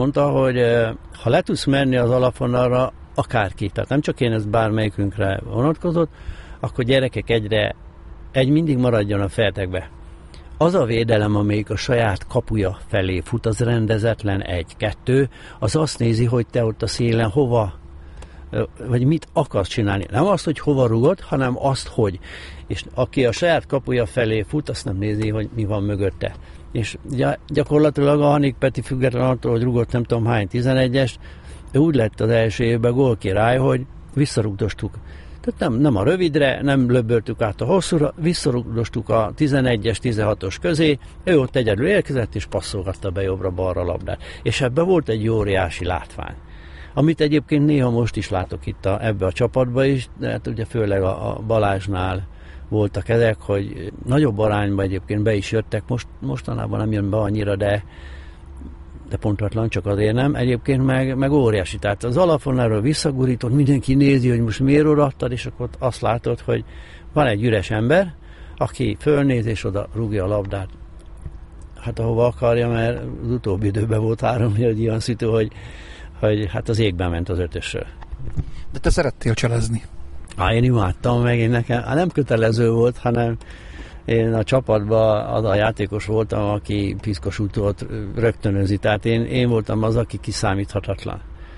Mondta, hogy ha le tudsz menni az alapvonalra, akárki, tehát nem csak én, ez bármelyikünkre vonatkozott, akkor gyerekek egy mindig maradjon a fejetekbe. Az a védelem, amelyik a saját kapuja felé fut, az rendezetlen 1-2, az azt nézi, hogy te ott a szélen hova, vagy mit akarsz csinálni. Nem azt, hogy hova rugod, hanem azt, hogy. És aki a saját kapuja felé fut, azt nem nézi, hogy mi van mögötte. És gyakorlatilag a Hanik Peti független attól, hogy rugott nem tudom hány 11-est, úgy lett az első évben gólkirály, hogy visszarugdostuk. Tehát nem a rövidre, nem löböltük át a hosszúra, visszarugdostuk a 11-es, 16-os közé, ő ott egyedül érkezett, és passzolgatta be jobbra-balra a labdát. És ebben volt egy óriási látvány. Amit egyébként néha most is látok itt ebbe a csapatba is, de hát ugye főleg a Balázsnál voltak ezek, hogy nagyobb arányban egyébként be is jöttek, mostanában nem jön be annyira, de pontatlan, csak azért nem. Egyébként meg óriási. Tehát az alapvonalról visszagurított, mindenki nézi, hogy most miért odaadtad, és akkor azt látod, hogy van egy üres ember, aki fölnéz, és oda rúgja a labdát. Hát ahova akarja, mert az utóbbi időben volt 3-4 ilyen szitu, hogy hát az égben ment az 5-ösről. De te szerettél cselezni? Én imádtam meg, nekem nem kötelező volt, hanem én a csapatban az a játékos voltam, aki piszkos útot rögtönözi. Tehát én voltam az, aki kiszámíthatatlan.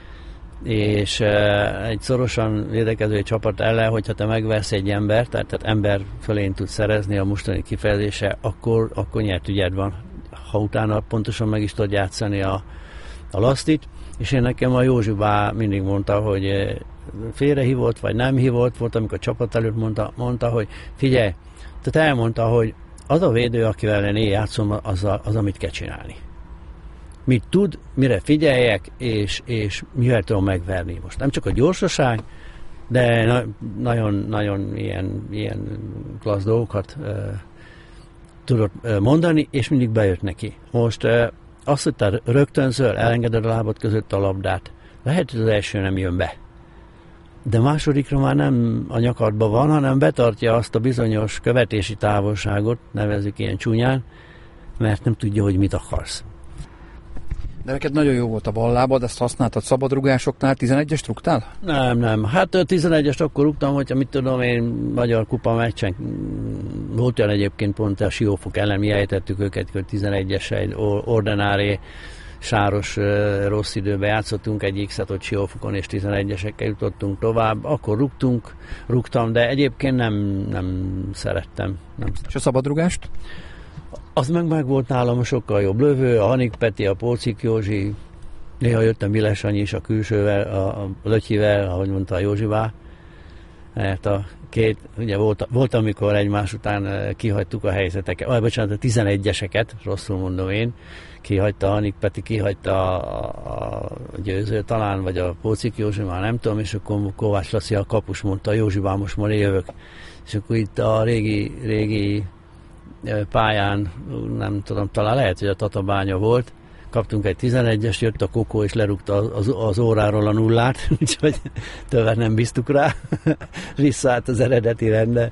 És egy szorosan védekező csapat ellen, hogyha te megversz egy embert, tehát ember fölén tudsz szerezni a mostani kifejezése, akkor nyert ügyed van. Ha utána pontosan meg is tudod játszani a lasztit. És én nekem a Józsibá mindig mondta, hogy félrehívott, vagy nem hívott, volt, amikor a csapat előtt mondta, hogy figyelj, tehát elmondta, hogy az a védő, akivel én játszom, az, amit kell csinálni. Mit tud, mire figyeljek, és mivel tudom megverni. Most nem csak a gyorsaság, de nagyon ilyen klassz dolgokat tudott mondani, és mindig bejött neki. Most azt, hogy te rögtönzöl, elengeded a lábad között a labdát, lehet, hogy az első nem jön be. De másodikra már nem a nyakadban van, hanem betartja azt a bizonyos követési távolságot, nevezzük ilyen csúnyán, mert nem tudja, hogy mit akarsz. De neked nagyon jó volt a ballábad, ezt használtad szabadrugásoknál, 11-est rúgtál? Nem. Hát 11-est akkor rúgtam, hogyha mit tudom én, Magyar Kupa meccsen volt olyan egyébként pont a Siófok ellen, mi ejtettük őket, hogy 11-es egy Ordenáré sáros rossz időben játszottunk egy X-et ott Siófokon, és 11-esekkel jutottunk tovább, akkor rúgtam, de egyébként nem szerettem. És a szabadrugást? Az meg volt nálam sokkal jobb lövő, a Hanik Peti, a Pócik Józsi, néha jöttem Viles Sanyi is a külsővel, a Lötyivel, ahogy mondta a Józsivá. Mert a két, ugye volt, amikor egymás után kihagytuk a helyzeteket, a 11-eseket, rosszul mondom én, kihagyta a Hanik Peti, kihagyta a Győző talán, vagy a Pócik Józsi, már nem tudom, és akkor Kovács Laci a kapus mondta, a Józsivá, most már jövök. És akkor itt a régi pályán, nem tudom, talán lehet, hogy a Tatabánya volt, kaptunk egy 11-es, jött a Kokó, és lerúgta az óráról a nullát, úgyhogy többet nem bíztuk rá, visszaállt az eredeti rendre.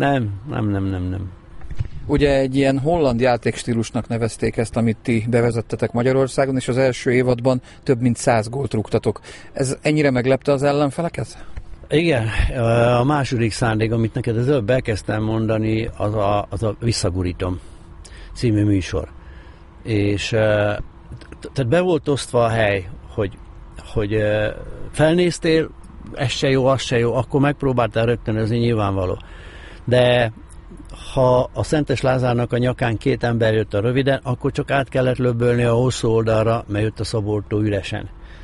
Nem. Ugye egy ilyen holland játékstílusnak nevezték ezt, amit ti bevezettetek Magyarországon, és az első évadban több mint 100 gólt rúgtatok. Ez ennyire meglepte az ellenfeleket? Igen, a második szándék, amit neked az előbb elkezdtem mondani, az a Visszagurítom című műsor. És tehát be volt osztva a hely, hogy felnéztél, ez se jó, az se jó, akkor megpróbáltál rögtönözni, nyilvánvaló. De ha a Szentes Lázárnak a nyakán 2 ember jött a röviden, akkor csak át kellett löbölni a hosszú oldalra, mert jött a Szaboltó üresen.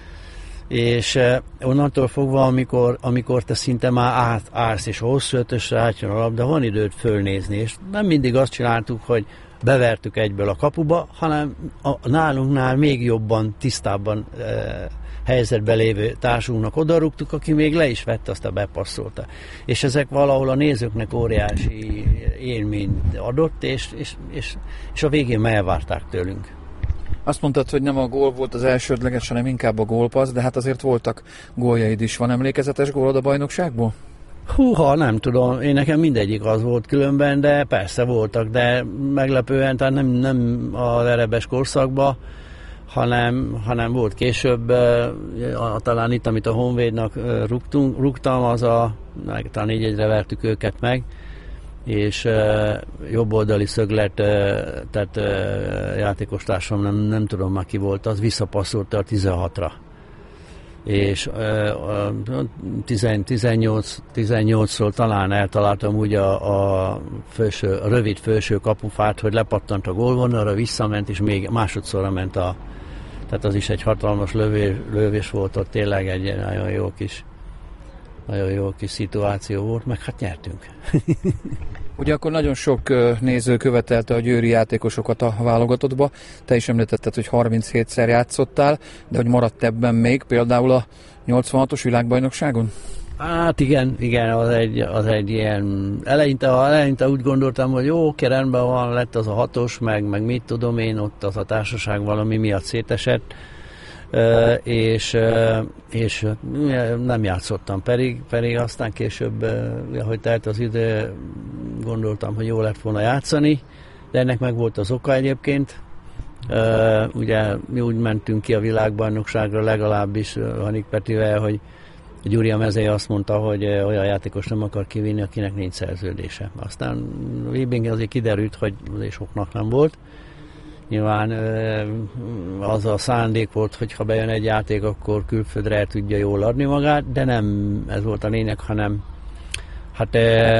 És onnantól fogva, amikor te szinte már átállsz, és a hosszú ötösre átjön a labda, van időt fölnézni, és nem mindig azt csináltuk, hogy bevertük egyből a kapuba, hanem nálunknál még jobban, tisztábban helyzetben lévő társunknak odarúgtuk, aki még le is vette, aztán bepasszolta. És ezek valahol a nézőknek óriási élményt adott, és a végén elvárták tőlünk. Azt mondtad, hogy nem a gól volt az elsődleges, hanem inkább a gólpassz, de hát azért voltak góljaid is. Van emlékezetes gólod a bajnokságból? Húha, nem tudom, én nekem mindegyik az volt különben, de persze voltak, de meglepően, tehát nem az erebes korszakban, hanem volt később, talán itt, amit a Honvédnak rúgtam, talán 4-1-re vertük őket meg, és jobboldali szöglet, tehát játékostársam, nem tudom már ki volt, az visszapasszolta a 16-ra. És 18-ról talán eltaláltam úgy a rövid felső kapufát, hogy lepattant a gólvonalra, visszament, és még másodszorra ment tehát az is egy hatalmas lövés volt, ott tényleg egy nagyon jó kis szituáció volt, meg hát nyertünk. Ugye akkor nagyon sok néző követelte a győri játékosokat a válogatottba. Te is említetted, hogy 37-szer játszottál, de hogy maradt ebben még például a 86-os világbajnokságon? Hát igen, az egy ilyen... Eleinte úgy gondoltam, hogy jó, rendben van, lett az a 6-os, meg mit tudom én, ott az a társaság valami miatt szétesett, és nem játszottam, pedig aztán később, ahogy telt az idő, gondoltam, hogy jó lett volna játszani, de ennek meg volt az oka egyébként. Ugye mi úgy mentünk ki a világbajnokságra, legalábbis Hanik Petivel, hogy Gyuri a mezei azt mondta, hogy olyan játékos nem akar kivinni, akinek nincs szerződése. Aztán Wibing azért kiderült, hogy azért soknak nem volt. Nyilván az a szándék volt, hogy ha bejön egy játék, akkor külföldre el tudja jól adni magát, de nem ez volt a lényeg, hanem hát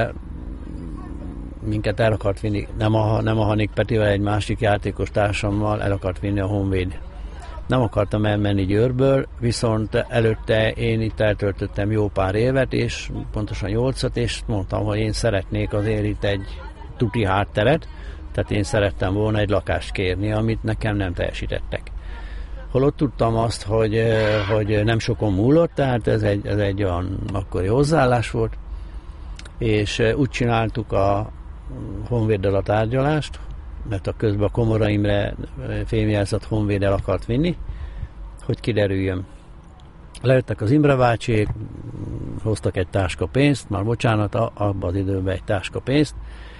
minket el akart vinni, nem a Hanik Petivel, egy másik játékos társammal el akart vinni a Honvéd. Nem akartam elmenni Győrből, viszont előtte én itt eltöltöttem jó pár évet, és pontosan 8-at, és mondtam, hogy én szeretnék azért itt egy tuti hátteret, tehát én szerettem volna egy lakást kérni, amit nekem nem teljesítettek. Holott tudtam azt, hogy nem sokon múlott, tehát ez egy olyan akkori hozzáállás volt, és úgy csináltuk a Honvéddel a tárgyalást, mert a közben a Komora Imre fémjelzett Honvéd el akart vinni, hogy kiderüljön. Lejöttek az Imre bácsiék, hoztak egy táska pénzt, már bocsánat, abban az időben egy táska pénzt,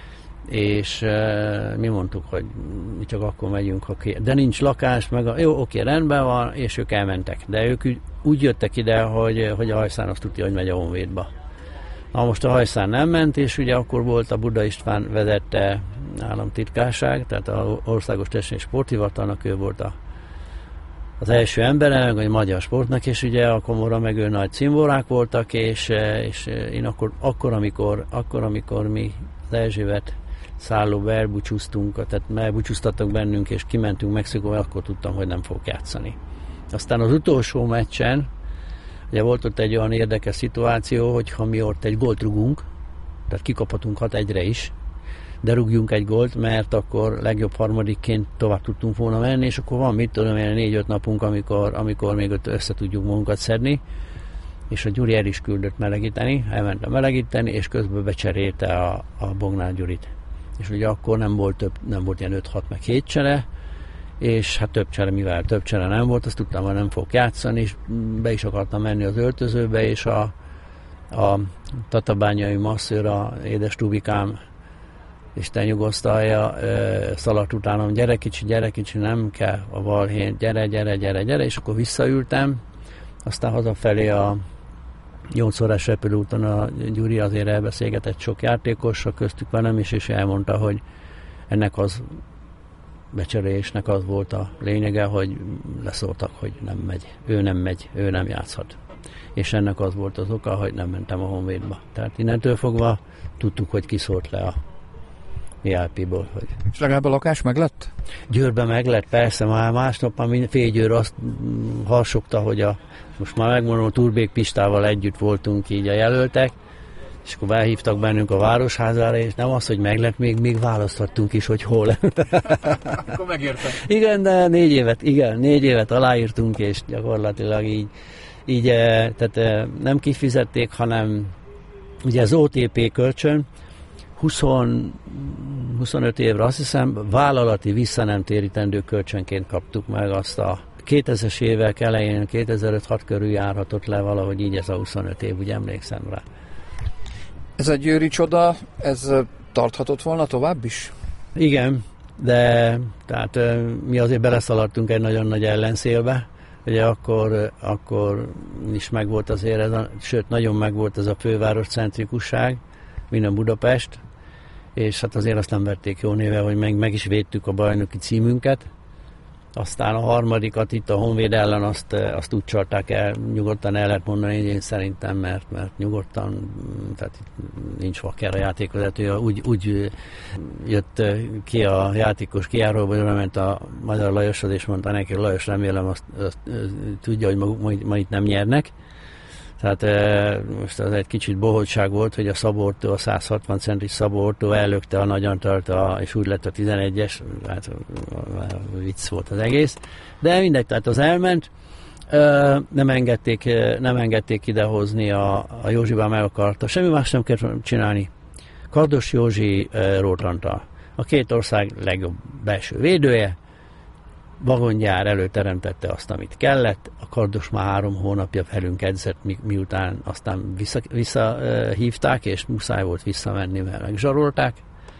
és mi mondtuk, hogy mi csak akkor megyünk, de nincs lakás, meg jó, oké, rendben van, és ők elmentek. De ők úgy jöttek ide, hogy a Hajszán azt tudja, hogy megy a Honvédba. Na most a Hajszán nem ment, és ugye akkor volt a Buda István vezette államtitkárság, tehát az Országos Testnevi Sporthivatalnak ő volt az első embere, vagy a magyar sportnak, és ugye a Komora meg ő nagy cimborák voltak, és én akkor, amikor mi az Erzsébet szállóba elbúcsúztunk, tehát elbúcsúztattak bennünk, és kimentünk Mexikóba, akkor tudtam, hogy nem fogok játszani. Aztán az utolsó meccsen, ugye volt ott egy olyan érdekes szituáció, hogy ha mi ott egy gólt rugunk, tehát kikaphatunk 6-1-re is, de rúgjunk egy gólt, mert akkor legjobb harmadikként tovább tudtunk volna menni, és akkor van, mit tudom én, 4-5 napunk, amikor még ott össze tudjuk magunkat szedni, és a Gyuri el is küldött melegíteni, elment melegíteni, és közben becserélte a Bognár Gyurit. És ugye akkor nem volt ilyen 5-6 meg 7 csere, és hát mivel több csere nem volt, azt tudtam, hogy nem fogok játszani, és be is akartam menni az öltözőbe, és a tatabányai masszőr, a édes Tubikám, Isten nyugosztalja, szaladt utánam, gyere kicsi, nem kell a balhén, gyere, és akkor visszaültem, aztán hazafelé a 8 órás repülőúton a Gyuri azért elbeszélgetett sok játékossal, köztük velem is, és elmondta, hogy ennek az becserélésnek az volt a lényege, hogy leszóltak, hogy nem megy, ő nem játszhat. És ennek az volt az oka, hogy nem mentem a Honvédba. Tehát innentől fogva tudtuk, hogy kiszólt le a VIP-ból. Hogy... És legalább a lakás meglett? Győrben meglett, persze, már másnap fél Győr azt harsogta, hogy most már megmondom, a Turbék Pistával együtt voltunk így a jelöltek, és akkor behívtak bennünk a Városházára, és nem az, hogy meglett, még választhattunk is, hogy hol. Akkor megértem. Igen, de 4 évet aláírtunk, és gyakorlatilag így tehát nem kifizették, hanem ugye az OTP kölcsön 25 évre, azt hiszem, vállalati visszanemtérítendő kölcsönként kaptuk meg azt a 2000-es évek elején, 2005-6 körül járhatott le valahogy így ez a 25 év, úgy emlékszem rá. Ez a győri csoda, ez tarthatott volna tovább is? Igen, de tehát mi azért beleszaladtunk egy nagyon nagy ellenszélbe, ugye akkor is megvolt azért sőt, nagyon megvolt ez a főváros centrikusság, minden Budapest, és hát azért azt nem vették jó néve, hogy meg is védtük a bajnoki címünket. Aztán a harmadikat itt a Honvéd ellen azt úgy csalták el, nyugodtan el lehet mondani, én szerintem, mert nyugodtan, tehát nincs vaker a játékvezető, úgy jött ki a játékos kijáróba, hogy ment a Magyar Lajoshoz, és mondta neki, Lajos, remélem azt tudja, hogy ma itt nem nyernek. Tehát most az egy kicsit bohótság volt, hogy a Szabó-Ortó, a 160 centis Szabó-Ortó ellökte a Nagy Antalt, és úgy lett a 11-es, hát vicc volt az egész. De mindegy, tehát az elment, nem engedték idehozni, a Józsibá meg akarta, semmi más nem kell csinálni. Kardos Józsi Róth Antal, a két ország legjobb belső védője, vagongyár előteremtette azt, amit kellett, a Kardos már 3 hónapja velünk edzett, miután aztán visszahívták, és muszáj volt visszamenni, mert megzsarolták,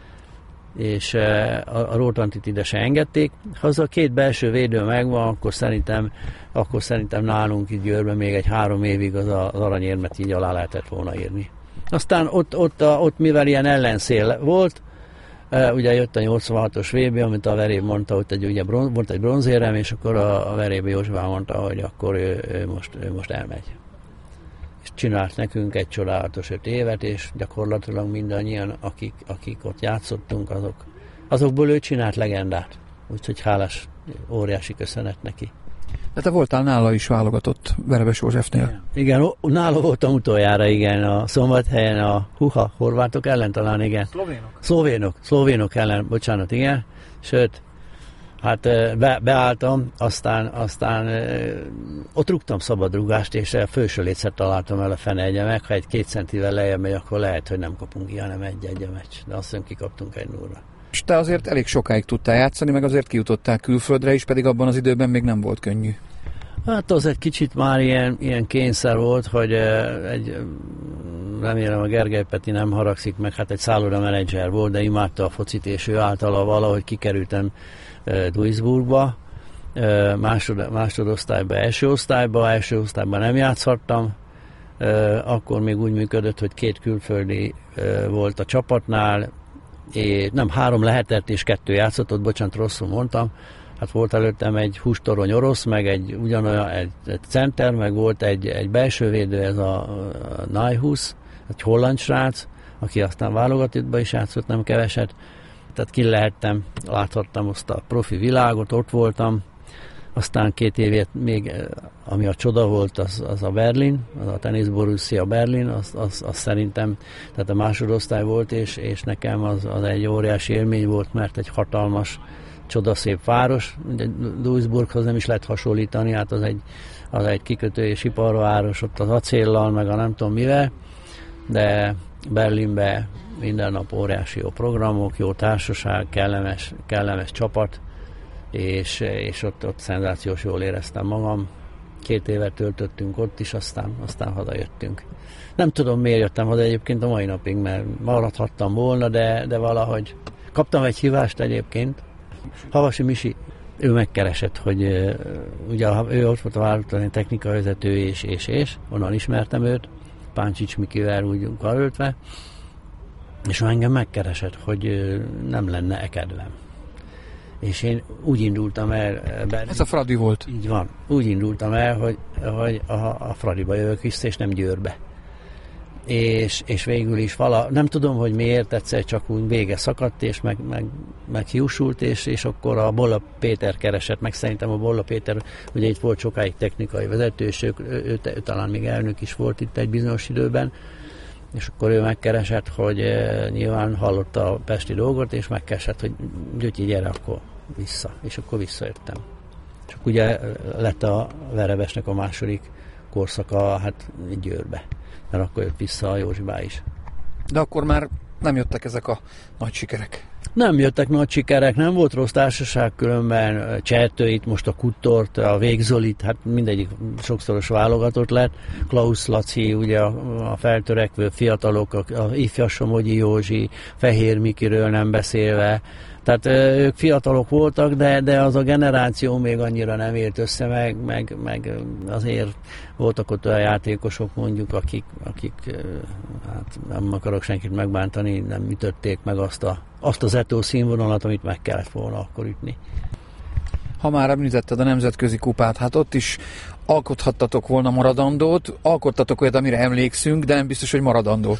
és a Róth Antit ide se engedték. Ha az a két belső védő megvan, akkor szerintem nálunk itt Győrben még egy 3 évig az aranyérmet így alá lehetett volna írni. Aztán ott mivel ilyen ellenszél volt, ugye jött a 86-os VB, amit a Veréb mondta, hogy ugye volt egy bronzérem, és akkor a Veréb Józsefán mondta, hogy akkor ő most elmegy. És csinált nekünk egy csodálatos 5 évet, és gyakorlatilag mindannyian, akik ott játszottunk, azokból ő csinált legendát. Úgyhogy hálás, óriási köszönet neki. De te voltál nála is válogatott Verebes Józsefnél. Igen, nála voltam utoljára, igen, a Szombathelyen, a horvátok ellen talán, igen. Szlovénok ellen, bocsánat, igen. Sőt, hát beálltam, aztán ott rúgtam szabadrúgást, és a felső létszert találtam el a fene egyemek. Ha egy 2 centivel lejjebb megy, akkor lehet, hogy nem kapunk ilyen, nem egy meccs. De azt hiszem, kikaptunk 1-0-ra. És te azért elég sokáig tudtál játszani, meg azért kijutottál külföldre is, pedig abban az időben még nem volt könnyű. Hát az egy kicsit már ilyen kényszer volt, hogy remélem a Gergely Peti nem haragszik meg, hát egy szálloda menedzser volt, de imádta a focit, és ő általa valahogy kikerültem Duisburgba, másodosztályba, első osztályban nem játszhattam, akkor még úgy működött, hogy 2 külföldi volt a csapatnál, nem 3 lehetett, és 2 játszott, bocsánat, rosszul mondtam. Hát volt előttem egy hústorony orosz, meg egy center, meg volt egy belső védő, ez a Nijhuis, egy holland srác, aki aztán válogatottba is játszott, nem keveset. Tehát ki láthattam azt a profi világot, ott voltam. Aztán 2 évét még, ami a csoda volt, az a Berlin, az a Tennis Borussia Berlin, az szerintem, tehát a másodosztály volt, és nekem az egy óriási élmény volt, mert egy hatalmas, csodaszép város. Ugye Duisburghoz nem is lehet hasonlítani, hát az egy kikötő és iparváros, ott az acéllal, meg a nem tudom mivel, de Berlinbe minden nap óriási jó programok, jó társaság, kellemes csapat, és ott szenzációs jól éreztem magam. 2 évet töltöttünk ott is, aztán hazajöttünk. Nem tudom, miért jöttem haza egyébként a mai napig, mert maradhattam volna, de valahogy kaptam egy hívást egyébként. Havasi Misi, ő megkeresett, hogy ugye ő ott volt a válogatott technikai vezető, és onnan ismertem őt, Páncsics Mikivel úgy karöltve, és engem megkeresett, hogy nem lenne kedvem. És én úgy indultam el... Ez a Fradi volt. Így van. Úgy indultam el, hogy a Fradiba jövök vissza, és nem Győrbe. És végül is nem tudom, hogy miért, egyszer csak úgy vége szakadt, és meg hiúsult, és akkor a Bolla Péter keresett meg. Szerintem a Bolla Péter, ugye itt volt sokáig technikai vezető, és ő talán még elnök is volt itt egy bizonyos időben, és akkor ő megkeresett, hogy nyilván hallotta a pesti dolgot, és megkeresett, hogy Gyötyi, gyere akkor vissza. És akkor visszajöttem. És akkor ugye lett a Verebesnek a második korszaka, hát Győrbe. Mert akkor jött vissza a Józsibá is. De akkor már nem jöttek ezek a nagy sikerek? Nem jöttek nagy sikerek, nem volt rossz társaság, különben Csertőit, most a Kuttort, a Végzolit, hát mindegyik sokszoros válogatott lett. Klaus Laci, ugye a feltörekvő fiatalok, a ifjas Somogyi Józsi, Fehér Mikiről nem beszélve, Tehát ők fiatalok voltak, de az a generáció még annyira nem ért össze, meg azért voltak ott olyan játékosok mondjuk, akik hát nem akarok senkit megbántani, nem ütötték meg azt az Eto'o színvonalat, amit meg kellett volna akkor ütni. Ha már említetted a nemzetközi kupát, hát ott is alkothattatok volna maradandót, alkottatok olyat, amire emlékszünk, de nem biztos, hogy maradandót.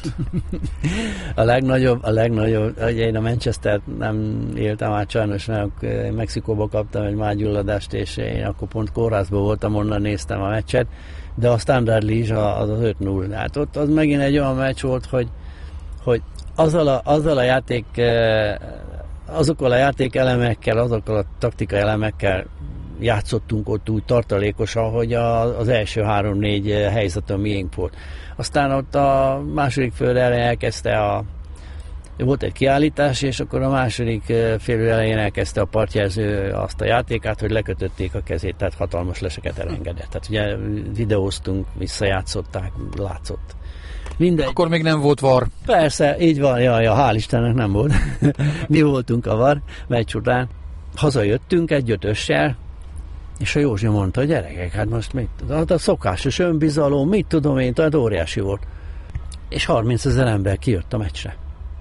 A legnagyobb, ugye én a Manchester nem éltem át sajnos, mert Mexikóba kaptam egy mágyulladást, és én akkor pont kórházban voltam, onnan néztem a meccset, de a Standard Liège az 5-0. Hát ott az megint egy olyan meccs volt, hogy azzal a játék, azokkal a játékelemekkel, azokkal a taktikai elemekkel játszottunk ott úgy tartalékosan, hogy az első 3-4 helyzet a miénk volt. Aztán ott a második fél elején elkezdte volt egy kiállítás, és akkor a második fél elején elkezdte a partjelző azt a játékát, hogy lekötötték a kezét, tehát hatalmas leseket elengedett. Tehát ugye videóztunk, visszajátszották, látszott. Mindegy. Akkor még nem volt VAR. Persze, így van, hál' Istennek nem volt. Mi voltunk a VAR meccs után. Hazajöttünk egy 5-össel, és a Józsi mondta, hogy gyerekek, hát most mit tudom, a szokásos önbizalom, mit tudom én, tehát óriási volt. És 30 000 ember kijött a meccsre.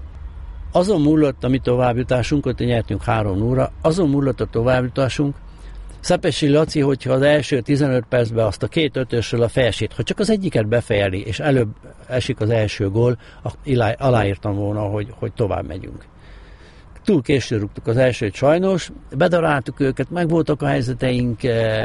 Azon múlott a mi továbbjutásunk, ott nyertünk 3-0-ra, azon múlott a továbbjutásunk, Szepesi Laci, hogyha az első 15 percben azt a 2 5-ösről a fejesét, ha csak az egyiket befejeli, és előbb esik az első gól, aláírtam volna, hogy tovább megyünk. Túl későn rúgtuk az elsőt sajnos, bedaráltuk őket, megvoltak a helyzeteink,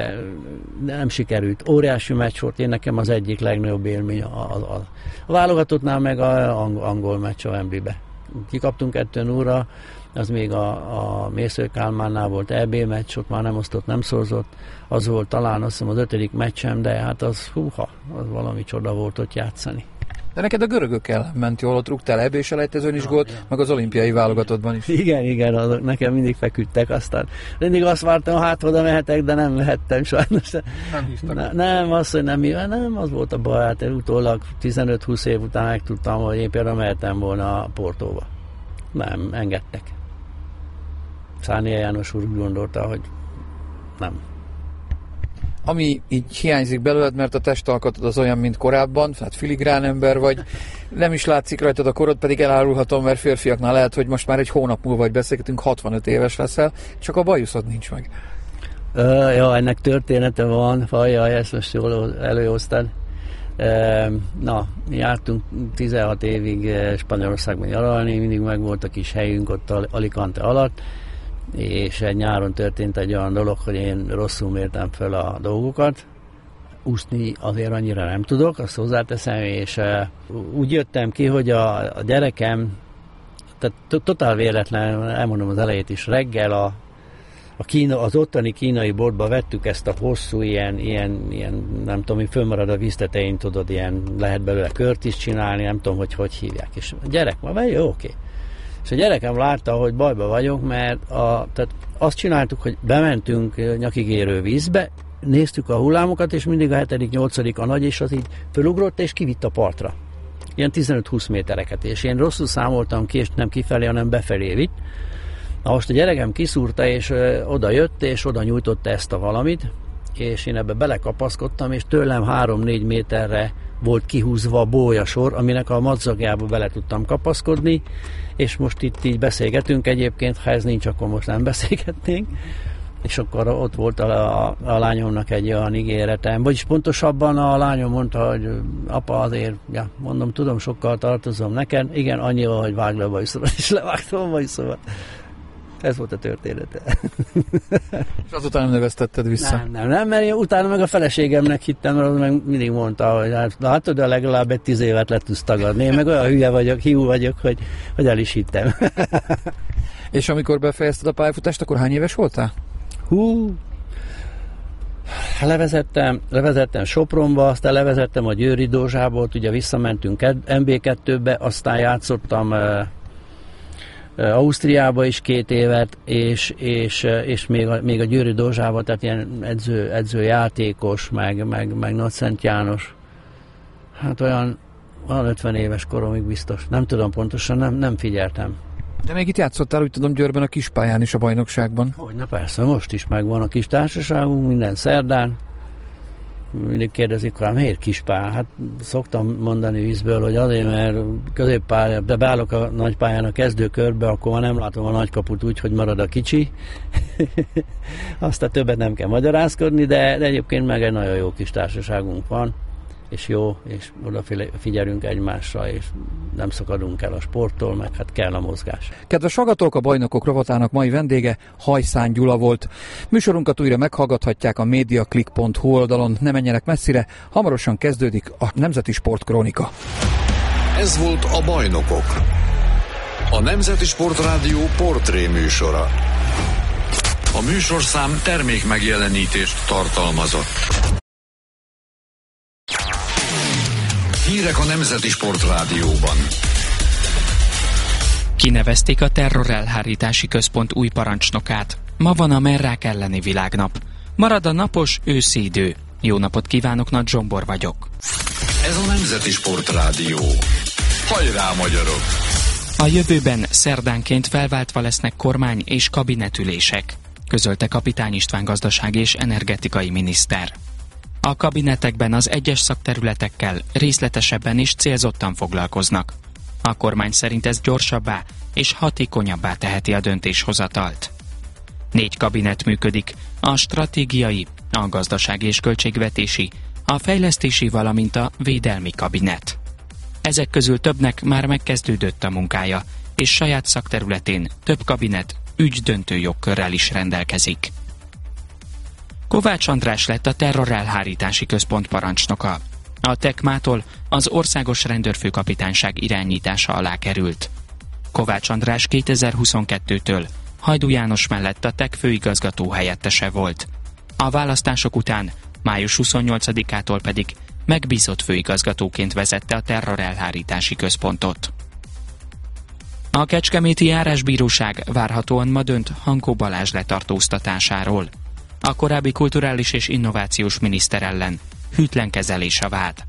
nem sikerült. Óriási meccs volt, én nekem az egyik legnagyobb élmény a válogatottnál, meg a angol meccs a Wembleybe. Kikaptunk 2-0-ra, az még a Mésző Kálmánnál volt EB meccs, ott már nem osztott, nem szorzott, az volt talán azt hiszem az 5. meccsem, de hát az valami csoda volt ott játszani. De neked a görögökkel ment jól, ott rúgtál EB-selejtezőn is gólt, meg az olimpiai válogatottban is. Igen, azok nekem mindig feküdtek, aztán mindig azt vártam, hát oda mehetek, de nem mehettem sajnos. Nem hívtak. Nem, az, hogy nem, az volt a baj, hát utólag 15-20 év után megtudtam, hogy én például mehetem volna a Portóba. Nem, engedtek. Szánia János úr úgy gondolta, hogy nem. Ami így hiányzik belőled, mert a testalkatod az olyan, mint korábban, tehát filigrán ember vagy, nem is látszik rajtad a korod, pedig elárulhatom, mert férfiaknál lehet, hogy most már egy hónap múlva, vagy beszélgetünk, 65 éves leszel, csak a bajuszod nincs meg. Ennek története van, fajjaj, ezt most jól előhoztad. Jártunk 16 évig Spanyolországban nyaralni, mindig megvolt a kis helyünk ott Alicante alatt, és egy nyáron történt egy olyan dolog, hogy én rosszul mértem fel a dolgokat. Úszni azért annyira nem tudok, azt hozzáteszem, és úgy jöttem ki, hogy a gyerekem, tehát totál véletlen, elmondom az elejét is, reggel az ottani kínai boltba vettük ezt a hosszú, ilyen nem tudom, fönnmarad a víztetején, tudod, ilyen lehet belőle kört is csinálni, nem tudom, hogy hívják. És a gyerek ma jó, oké. És a gyerekem látta, hogy bajba vagyok, mert tehát azt csináltuk, hogy bementünk nyakigérő vízbe, néztük a hullámokat, és mindig a 7.-8. a nagy, és az így fölugrott, és kivitt a partra. Ilyen 15-20 métereket, és én rosszul számoltam ki, és nem kifelé, hanem befelé vitt. Na most a gyerekem kiszúrta, és oda jött, és oda nyújtotta ezt a valamit, és én ebbe belekapaszkodtam, és tőlem 3-4 méterre volt kihúzva a bólyasor, aminek a madzagjába bele tudtam kapaszkodni, és most itt így beszélgetünk egyébként, ha ez nincs, akkor most nem beszélgetnénk, és akkor ott volt a lányomnak egy olyan ígéretem, vagyis pontosabban a lányom mondta, hogy apa azért, mondom, tudom, sokkal tartozom neked, igen, annyival, hogy vágd le a bajszomat, és levágtam a bajszomat. Ez volt a története. És azután nem neveztetted vissza? Nem, mert én utána meg a feleségemnek hittem, mert az meg mindig mondta, hogy látod, de legalább egy 10 évet le tudsz tagadni. Én meg olyan hülye vagyok, hiú vagyok, hogy el is hittem. És amikor befejezted a pályafutást, akkor hány éves voltál? Levezettem Sopronba, aztán levezettem a Győri Dózsából, ugye visszamentünk MB2-be, aztán játszottam Ausztriába is 2 évet, és még a Győri Dózsába, tehát ilyen edzőjátékos, meg Nagyszent János. Hát olyan 50 éves koromig biztos. Nem tudom pontosan, nem figyeltem. De még itt játszottál, úgy tudom, Győrben a kispályán is a bajnokságban. Hogyne, persze, most is megvan a kis társaságunk, minden szerdán. Mindig kérdezik, hogy miért kispálya? Hát szoktam mondani vízből, hogy azért, mert középpálya, de beállok a nagypályán a kezdőkörbe, akkor már nem látom a nagykaput úgy, hogy marad a kicsi. Aztán többet nem kell magyarázkodni, de egyébként meg egy nagyon jó kis társaságunk van, és jó, és odafigyelünk egymásra, és nem szakadunk el a sporttól, meg hát kell a mozgás. Kedves hallgatók, a Bajnokok rovatának mai vendége Hajszán Gyula volt. Műsorunkat újra meghallgathatják a mediaclick.hu oldalon, ne menjenek messzire, hamarosan kezdődik a Nemzeti Sportkrónika. Ez volt a Bajnokok, a Nemzeti Sportrádió portré műsora. A műsorszám termék megjelenítést tartalmazott. Hírek a Nemzeti Sportrádióban. Kinevezték a Terrorelhárítási Központ új parancsnokát. Ma van a merrák elleni világnap. Marad a napos őszi idő. Jó napot kívánok, Nagy Zsombor vagyok. Ez a Nemzeti Sportrádió. Hajrá, magyarok! A jövőben szerdánként felváltva lesznek kormány- és kabinetülések, közölte Kapitány István gazdasági és energetikai miniszter. A kabinetekben az egyes szakterületekkel részletesebben és célzottan foglalkoznak. A kormány szerint ez gyorsabbá és hatékonyabbá teheti a döntéshozatalt. 4 kabinet működik, a stratégiai, a gazdasági és költségvetési, a fejlesztési, valamint a védelmi kabinet. Ezek közül többnek már megkezdődött a munkája, és saját szakterületén több kabinet ügydöntő jogkörrel is rendelkezik. Kovács András lett a Terrorelhárítási Központ parancsnoka. A TEKMA-tól az Országos Rendőrfőkapitányság irányítása alá került. Kovács András 2022-től Hajdú János mellett a TEK főigazgató helyettese volt. A választások után május 28-ától pedig megbízott főigazgatóként vezette a Terrorelhárítási Központot. A Kecskeméti Járásbíróság várhatóan ma dönt Hankó Balázs letartóztatásáról. A korábbi kulturális és innovációs miniszter ellen hűtlen kezelés a vád.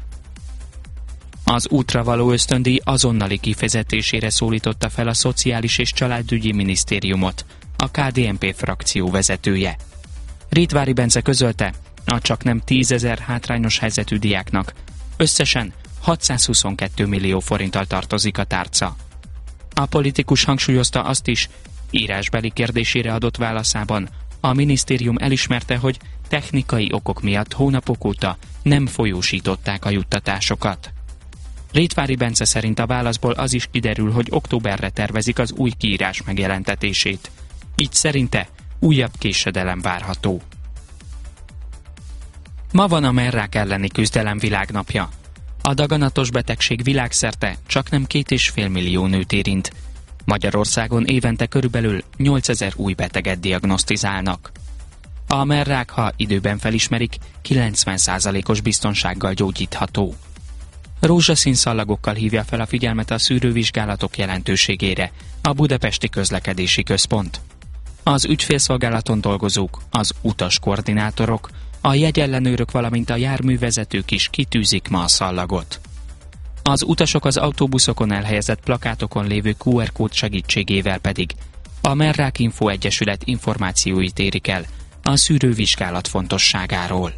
Az útra való ösztöndíj azonnali kifizetésére szólította fel a Szociális és Családügyi Minisztériumot a KDNP frakció vezetője. Rétvári Bence közölte, a csaknem 10 000 hátrányos helyzetű diáknak összesen 622 millió forinttal tartozik a tárca. A politikus hangsúlyozta azt is, írásbeli kérdésére adott válaszában, a minisztérium elismerte, hogy technikai okok miatt hónapok óta nem folyósították a juttatásokat. Rétvári Bence szerint a válaszból az is kiderül, hogy októberre tervezik az új kiírás megjelentetését. Így szerinte újabb késedelem várható. Ma van a merrák elleni küzdelem világnapja. A daganatos betegség világszerte csaknem 2,5 millió nőt érint. Magyarországon évente körülbelül 8000 új beteget diagnosztizálnak. A merrák, ha időben felismerik, 90%-os biztonsággal gyógyítható. Rózsaszín szallagokkal hívja fel a figyelmet a szűrővizsgálatok jelentőségére a Budapesti Közlekedési Központ. Az ügyfélszolgálaton dolgozók, az utaskoordinátorok, a jegyellenőrök, valamint a járművezetők is kitűzik ma a szallagot. Az utasok az autóbuszokon elhelyezett plakátokon lévő QR kód segítségével pedig a Merrák Info Egyesület információit érik el a szűrővizsgálat fontosságáról.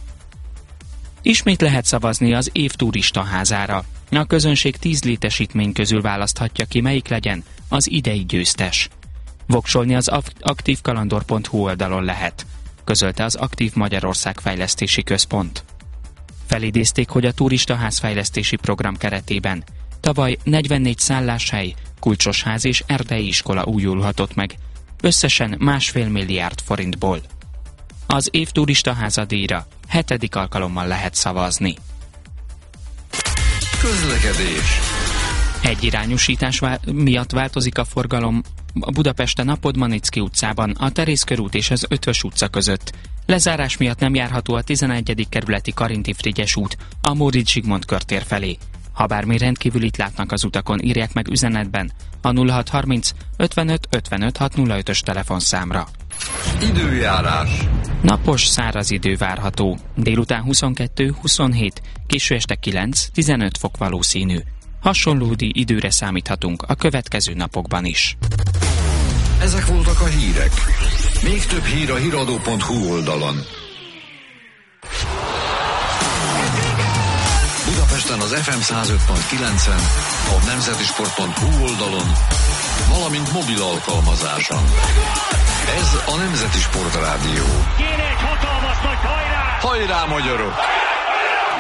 Ismét lehet szavazni az év turistaházára. A közönség 10 létesítmény közül választhatja ki, melyik legyen az idei győztes. Voksolni az aktívkalandor.hu oldalon lehet, közölte az Aktív Magyarország Fejlesztési Központ. Felidézték, hogy a turistaház fejlesztési program keretében tavaly 44 szálláshely, kulcsosház és erdei iskola újulhatott meg, összesen 1,5 milliárd forintból. Az év turistaháza díjra 7. alkalommal lehet szavazni. Közlekedés. Egyirányúsítás miatt változik a forgalom a Budapesten a Podmanicki utcában, a Terész körút és az Ötvös utca között. Lezárás miatt nem járható a 11. kerületi Karinti-Frigyes út a Móricz Zsigmond körtér felé. Ha bármi rendkívülit látnak az utakon, írják meg üzenetben a 0630 55 55 605-ös telefonszámra. Időjárás. Napos, száraz idő várható. Délután 22-27, késő este 9-15 fok valószínű. Hasonló időre számíthatunk a következő napokban is. Ezek voltak a hírek. Még több hír a hiradó.hu oldalon. Budapesten az FM 105.9-en, a nemzetisport.hu oldalon, valamint mobil alkalmazáson. Ez a Nemzeti Sport Rádió. Kéne egy hatalmas nagy hajrá! Hajrá, magyarok!